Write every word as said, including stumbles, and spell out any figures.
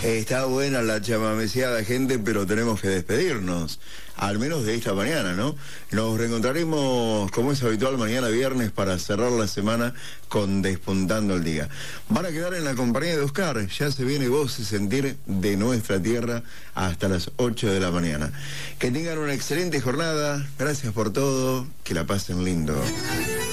Está buena la chamameceada, gente, pero tenemos que despedirnos, al menos de esta mañana, ¿no? Nos reencontraremos, como es habitual, mañana viernes para cerrar la semana con Despuntando el Día. Van a quedar en la compañía de Oscar, ya se viene Voz y Sentir de nuestra tierra hasta las ocho de la mañana. Que tengan una excelente jornada, gracias por todo, que la pasen lindo.